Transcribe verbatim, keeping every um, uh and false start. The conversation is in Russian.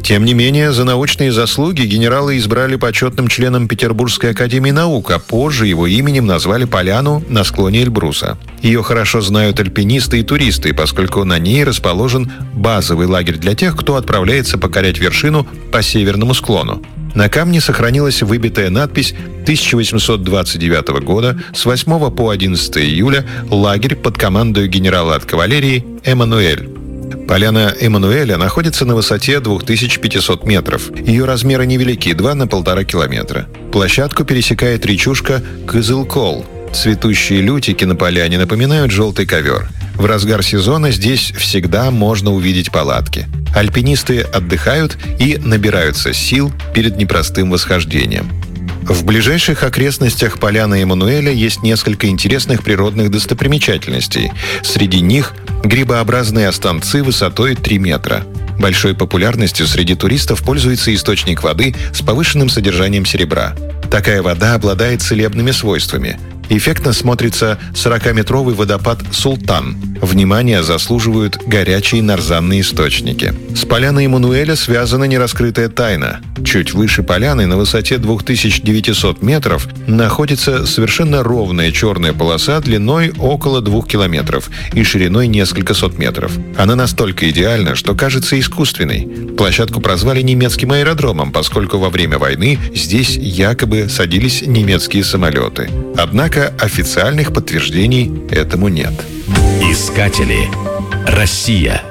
Тем не менее, за научные заслуги генерала избрали почетным членом Петербургской академии наук, а позже его именем назвали поляну на склоне Эльбруса. Ее хорошо знают альпинисты и туристы, поскольку на ней расположен базовый лагерь для тех, кто отправляется покорять вершину по северному склону. На камне сохранилась выбитая надпись тысяча восемьсот двадцать девятого года с восьмого по одиннадцатое июля лагерь под командой генерала от кавалерии Эммануэль. Поляна Эммануэля находится на высоте две тысячи пятьсот метров. Ее размеры невелики – два на полтора километра. Площадку пересекает речушка Кызылкол. Цветущие лютики на поляне напоминают желтый ковер. В разгар сезона здесь всегда можно увидеть палатки. Альпинисты отдыхают и набираются сил перед непростым восхождением. В ближайших окрестностях поляны Эммануэля есть несколько интересных природных достопримечательностей. Среди них грибообразные останцы высотой три метра. Большой популярностью среди туристов пользуется источник воды с повышенным содержанием серебра. Такая вода обладает целебными свойствами. Эффектно смотрится сорокаметровый водопад «Султан». Внимание заслуживают горячие нарзанные источники. С поляной Эммануэля связана нераскрытая тайна. Чуть выше поляны, на высоте две тысячи девятьсот метров, находится совершенно ровная черная полоса длиной около двух километров и шириной несколько сот метров. Она настолько идеальна, что кажется искусственной. Площадку прозвали немецким аэродромом, поскольку во время войны здесь якобы садились немецкие самолеты. Однако официальных подтверждений этому нет. Искатели. Россия.